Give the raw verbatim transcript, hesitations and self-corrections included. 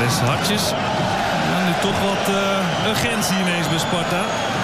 is Hartjes. En nu toch wat uh, urgentie ineens bij Sparta.